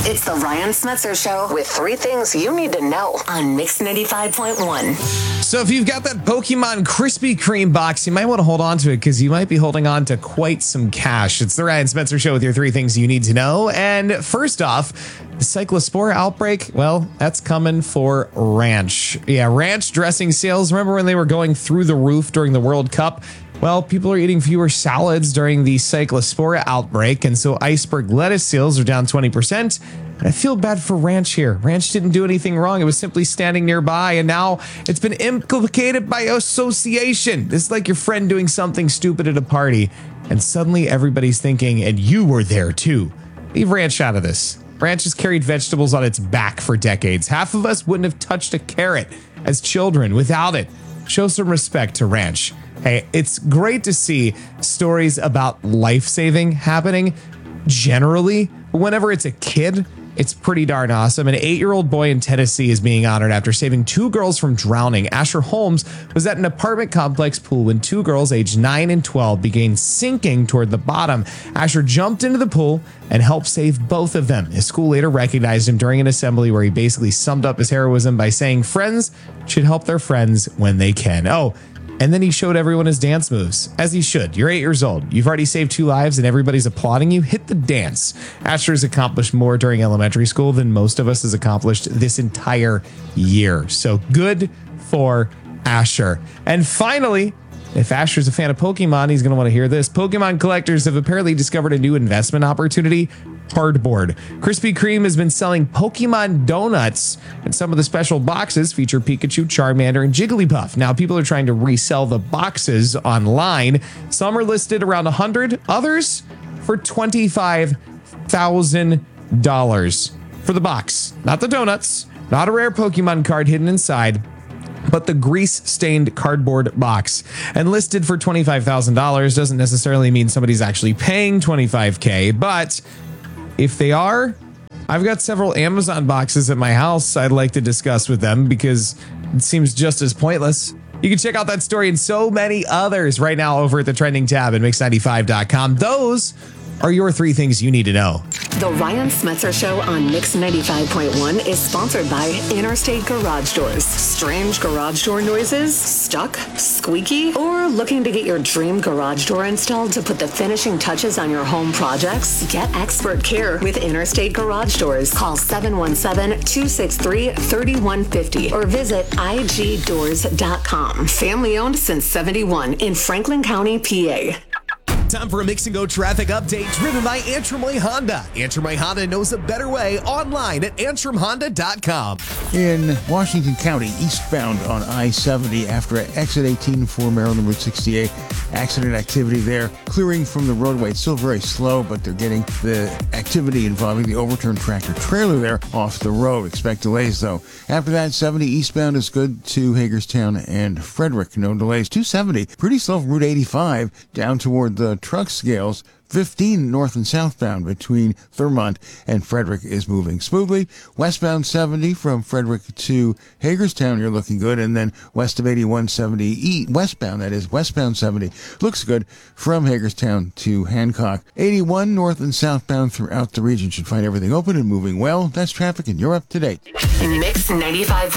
It's the Ryan Smetzer Show with 3 things you need to know on Mix 95.1. So if you've got that Pokemon Krispy Kreme box, you might want to hold on to it because you might be holding on to quite some cash. It's the Ryan Smetzer Show with your 3 things you need to know. And first off, the Cyclospora outbreak, well, that's coming for Ranch. Yeah, Ranch dressing sales. Remember when they were going through the roof during the World Cup? Well, people are eating fewer salads during the Cyclospora outbreak, and so iceberg lettuce sales are down 20%. And I feel bad for Ranch here. Ranch didn't do anything wrong. It was simply standing nearby, and now it's been implicated by association. It's like your friend doing something stupid at a party, and suddenly everybody's thinking, and you were there too. Leave Ranch out of this. Ranch has carried vegetables on its back for decades. Half of us wouldn't have touched a carrot as children without it. Show some respect to Ranch. Hey, it's great to see stories about life-saving happening generally, but whenever it's a kid, it's pretty darn awesome. An 8-year-old boy in Tennessee is being honored after saving 2 girls from drowning. Asher Holmes was at an apartment complex pool when 2 girls aged 9 and 12 began sinking toward the bottom. Asher jumped into the pool and helped save both of them. His school later recognized him during an assembly where he basically summed up his heroism by saying friends should help their friends when they can. Oh, and then he showed everyone his dance moves, as he should. You're 8 years old. You've already saved 2 lives and everybody's applauding you. Hit the dance. Asher has accomplished more during elementary school than most of us has accomplished this entire year. So good for Asher. And finally, if Asher's a fan of Pokemon, he's going to want to hear this. Pokemon collectors have apparently discovered a new investment opportunity: cardboard. Krispy Kreme has been selling Pokemon donuts, and some of the special boxes feature Pikachu, Charmander, and Jigglypuff. Now, people are trying to resell the boxes online. Some are listed around $100, others for $25,000 for the box. Not the donuts, not a rare Pokemon card hidden inside, but the grease-stained cardboard box. And listed for $25,000 doesn't necessarily mean somebody's actually paying $25K, but if they are, I've got several Amazon boxes at my house I'd like to discuss with them because it seems just as pointless. You can check out that story and so many others right now over at the trending tab at mix95.com. Those are your 3 things you need to know. The Ryan Smetzer Show on Mix 95.1 is sponsored by Interstate Garage Doors. Strange garage door noises? Stuck? Squeaky? Or looking to get your dream garage door installed to put the finishing touches on your home projects? Get expert care with Interstate Garage Doors. Call 717-263-3150 or visit igdoors.com. Family owned since 71 in Franklin County, PA. Time for a Mix and Go traffic update driven by Antrim Way Honda. Antrim Way Honda knows a better way online at antrimhonda.com. In Washington County, eastbound on I-70 after exit 18 for Maryland Route 68. Accident activity there, clearing from the roadway. It's still very slow, but they're getting the activity involving the overturned tractor trailer there off the road. Expect delays, though. After that, 70 eastbound is good to Hagerstown and Frederick. No delays. 270, pretty slow from Route 85 down toward the truck scales. 15 north and southbound between Thurmont and Frederick is moving smoothly. Westbound 70 from Frederick to Hagerstown, you're looking good. And then west of 8170 westbound, that is westbound 70, looks good from Hagerstown to Hancock. 81 north and southbound throughout the region should find everything open and moving well. That's traffic and you're up to date. Mix 95.1.